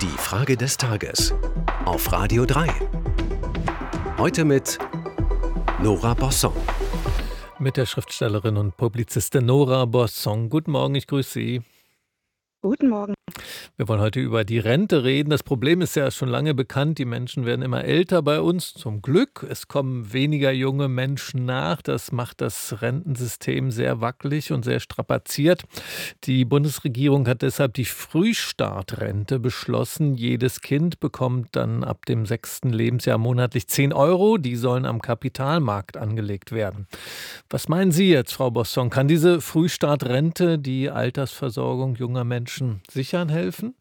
Die Frage des Tages auf Radio 3. Heute mit Nora Bosson. Mit der Schriftstellerin und Publizistin Nora Bosson. Guten Morgen, ich grüße Sie. Guten Morgen. Wir wollen heute über die Rente reden. Das Problem ist ja schon lange bekannt. Die Menschen werden immer älter bei uns. Zum Glück. Es kommen weniger junge Menschen nach. Das macht das Rentensystem sehr wackelig und sehr strapaziert. Die Bundesregierung hat deshalb die Frühstartrente beschlossen. Jedes Kind bekommt dann ab dem 6. Lebensjahr monatlich 10 Euro. Die sollen am Kapitalmarkt angelegt werden. Was meinen Sie jetzt, Frau Bosson? Kann diese Frühstartrente die Altersversorgung junger Menschen sichern helfen?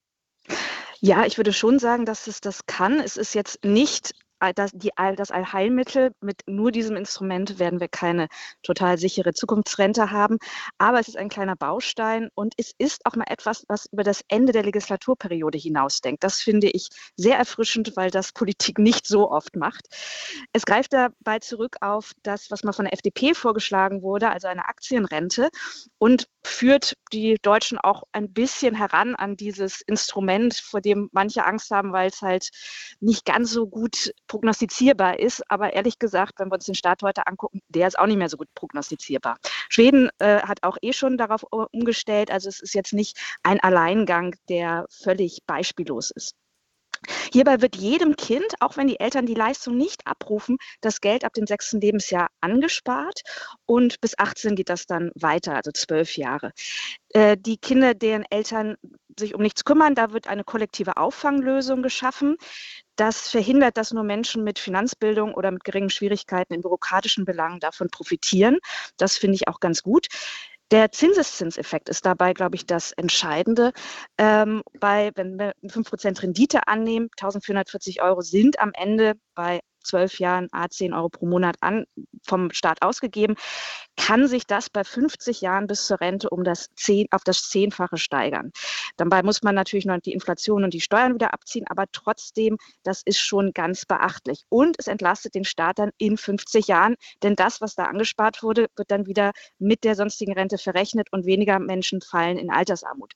Ja, ich würde schon sagen, dass es das kann. Es ist jetzt nicht das Allheilmittel. Mit nur diesem Instrument werden wir keine total sichere Zukunftsrente haben. Aber es ist ein kleiner Baustein und es ist auch mal etwas, was über das Ende der Legislaturperiode hinausdenkt. Das finde ich sehr erfrischend, weil das Politik nicht so oft macht. Es greift dabei zurück auf das, was mal von der FDP vorgeschlagen wurde, also eine Aktienrente, und führt die Deutschen auch ein bisschen heran an dieses Instrument, vor dem manche Angst haben, weil es halt nicht ganz so gut prognostizierbar ist. Aber ehrlich gesagt, wenn wir uns den Staat heute angucken, der ist auch nicht mehr so gut prognostizierbar. Schweden hat auch schon darauf umgestellt. Also es ist jetzt nicht ein Alleingang, der völlig beispiellos ist. Hierbei wird jedem Kind, auch wenn die Eltern die Leistung nicht abrufen, das Geld ab dem 6. Lebensjahr angespart und bis 18 geht das dann weiter, also 12 Jahre. Die Kinder, deren Eltern sich um nichts kümmern, da wird eine kollektive Auffanglösung geschaffen. Das verhindert, dass nur Menschen mit Finanzbildung oder mit geringen Schwierigkeiten in bürokratischen Belangen davon profitieren. Das finde ich auch ganz gut. Der Zinseszinseffekt ist dabei, glaube ich, das Entscheidende. Wenn wir 5% Rendite annehmen, 1.440 Euro sind am Ende bei 12 Jahren 10 Euro pro Monat vom Staat ausgegeben, kann sich das bei 50 Jahren bis zur Rente auf das 10-fache steigern. Dabei muss man natürlich noch die Inflation und die Steuern wieder abziehen, aber trotzdem, das ist schon ganz beachtlich. Und es entlastet den Staat dann in 50 Jahren, denn das, was da angespart wurde, wird dann wieder mit der sonstigen Rente verrechnet und weniger Menschen fallen in Altersarmut.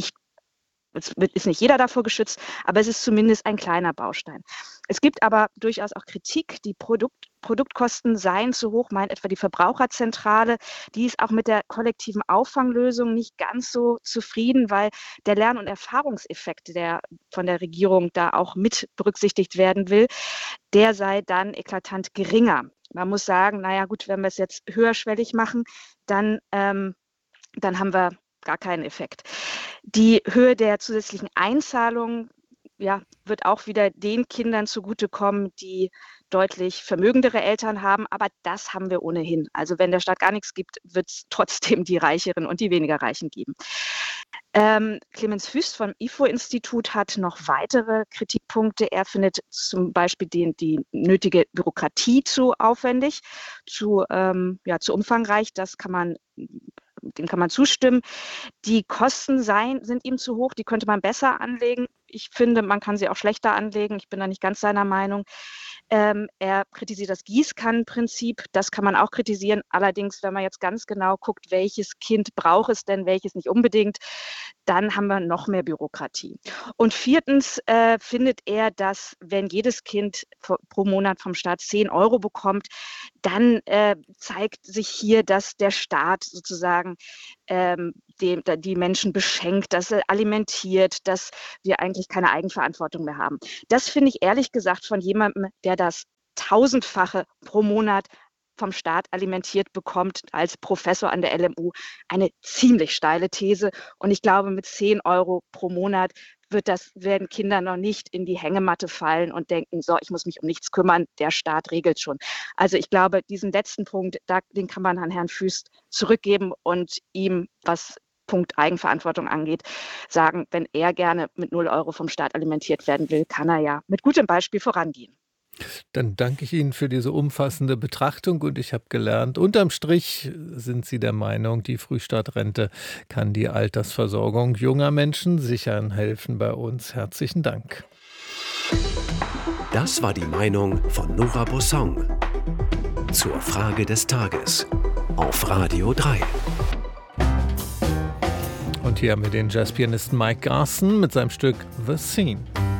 Es ist nicht jeder davor geschützt, aber es ist zumindest ein kleiner Baustein. Es gibt aber durchaus auch Kritik, die Produktkosten seien zu hoch, meint etwa die Verbraucherzentrale. Die ist auch mit der kollektiven Auffanglösung nicht ganz so zufrieden, weil der Lern- und Erfahrungseffekt, der von der Regierung da auch mit berücksichtigt werden will, der sei dann eklatant geringer. Man muss sagen, naja gut, wenn wir es jetzt höherschwellig machen, dann haben wir gar keinen Effekt. Die Höhe der zusätzlichen Einzahlungen wird auch wieder den Kindern zugutekommen, die deutlich vermögendere Eltern haben. Aber das haben wir ohnehin. Also wenn der Staat gar nichts gibt, wird es trotzdem die Reicheren und die weniger Reichen geben. Clemens Fuest vom IFO-Institut hat noch weitere Kritikpunkte. Er findet zum Beispiel die nötige Bürokratie zu aufwendig, zu umfangreich. Dem kann man zustimmen. Die Kosten sind ihm zu hoch, die könnte man besser anlegen. Ich finde, man kann sie auch schlechter anlegen. Ich bin da nicht ganz seiner Meinung. Er kritisiert das Gießkannenprinzip. Das kann man auch kritisieren. Allerdings, wenn man jetzt ganz genau guckt, welches Kind braucht es denn, welches nicht unbedingt, dann haben wir noch mehr Bürokratie. Und viertens findet er, dass wenn jedes Kind pro Monat vom Staat 10 Euro bekommt, dann zeigt sich hier, dass der Staat sozusagen die Menschen beschenkt, dass er alimentiert, dass wir eigentlich keine Eigenverantwortung mehr haben. Das finde ich ehrlich gesagt von jemandem, der das 1000-fache pro Monat vom Staat alimentiert bekommt, als Professor an der LMU, eine ziemlich steile These. Und ich glaube, mit 10 Euro pro Monat werden Kinder noch nicht in die Hängematte fallen und denken, so, ich muss mich um nichts kümmern, der Staat regelt schon. Also ich glaube, diesen letzten Punkt, den kann man an Herrn Fuest zurückgeben und ihm, was Punkt Eigenverantwortung angeht, sagen, wenn er gerne mit 0 Euro vom Staat alimentiert werden will, kann er ja mit gutem Beispiel vorangehen. Dann danke ich Ihnen für diese umfassende Betrachtung und ich habe gelernt, unterm Strich sind Sie der Meinung, die Frühstartrente kann die Altersversorgung junger Menschen sichern helfen bei uns. Herzlichen Dank. Das war die Meinung von Nora Bosson zur Frage des Tages auf Radio 3. Und Hier haben wir den Jazzpianisten Mike Garson mit seinem Stück The Scene.